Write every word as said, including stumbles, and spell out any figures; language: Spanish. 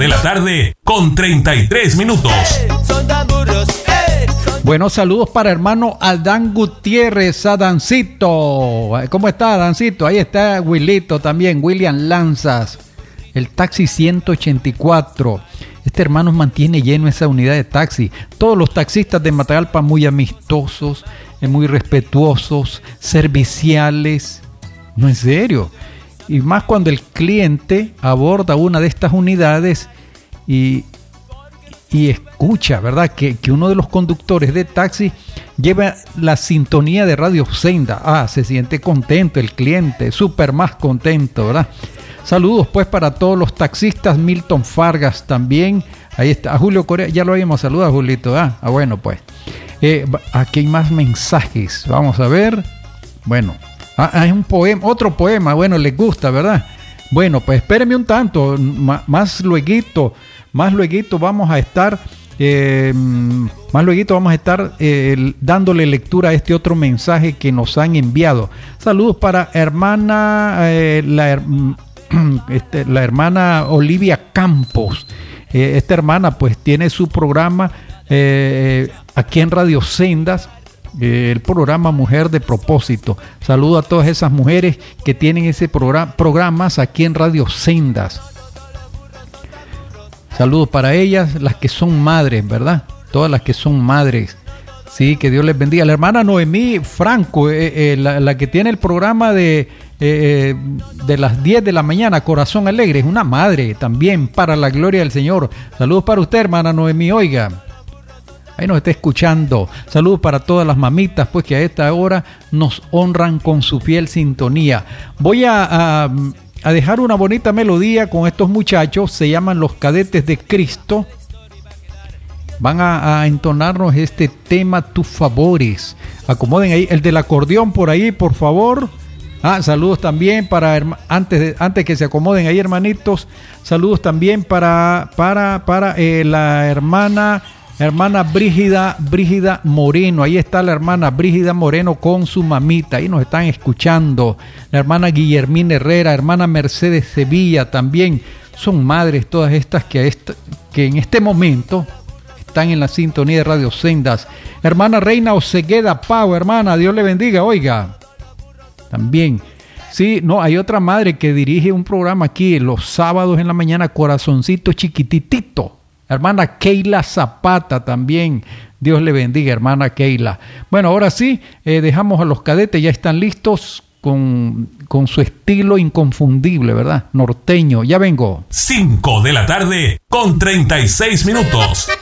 de la tarde con treinta y tres minutos. Bueno, saludos para hermano Adán Gutiérrez, Adancito. ¿Cómo está, Adancito? Ahí está Willito también, William Lanzas, el taxi ciento ochenta y cuatro. Este hermano mantiene lleno esa unidad de taxi. Todos los taxistas de Matagalpa muy amistosos, muy respetuosos, serviciales. No, en serio. Y más cuando el cliente aborda una de estas unidades y, y escucha, ¿verdad? Que, que uno de los conductores de taxi lleva la sintonía de Radio Senda. Ah, se siente contento el cliente, súper más contento, ¿verdad? Saludos pues para todos los taxistas, Milton Fargas también. Ahí está, a Julio Corea, ya lo habíamos saludado, Julito. Ah, ah bueno pues. Eh, aquí hay más mensajes, vamos a ver. Bueno, ah, hay un poema, otro poema, bueno, les gusta, ¿verdad? Bueno, pues espérenme un tanto, más, más lueguito, más lueguito vamos a estar, eh, más lueguito vamos a estar eh, dándole lectura a este otro mensaje que nos han enviado. Saludos para hermana, eh, la, este, la hermana Olivia Campos. Eh, esta hermana pues tiene su programa eh, aquí en Radio Sendas, eh, el programa Mujer de Propósito. Saludo a todas esas mujeres que tienen ese programa, programas aquí en Radio Sendas. Saludos para ellas, las que son madres, ¿verdad? Todas las que son madres. Sí, que Dios les bendiga. La hermana Noemí Franco, eh, eh, la, la que tiene el programa de, eh, de las diez de la mañana, Corazón Alegre, es una madre también, para la gloria del Señor. Saludos para usted, hermana Noemí, oiga. Ahí nos está escuchando. Saludos para todas las mamitas, pues que a esta hora nos honran con su fiel sintonía. Voy a, a, a dejar una bonita melodía con estos muchachos, se llaman Los Cadetes de Cristo. Van a, a entonarnos este tema, Tus Favores. Acomoden ahí, el del acordeón por ahí, por favor. Ah, saludos también para, antes, de, antes que se acomoden ahí, hermanitos, saludos también para, para, para eh, la hermana, hermana Brígida, Brígida Moreno. Ahí está la hermana Brígida Moreno con su mamita, ahí nos están escuchando. La hermana Guillermina Herrera, hermana Mercedes Sevilla también. Son madres todas estas que, a esta, que en este momento están en la sintonía de Radio Sendas. Hermana Reina Osegueda Pau, hermana, Dios le bendiga, oiga. También, sí, no, hay otra madre que dirige un programa aquí los sábados en la mañana, Corazoncito Chiquititito. Hermana Keila Zapata también, Dios le bendiga, hermana Keila. Bueno, ahora sí, eh, dejamos a los cadetes, ya están listos con, con su estilo inconfundible, ¿verdad? Norteño, ya vengo. cinco de la tarde con treinta y seis minutos.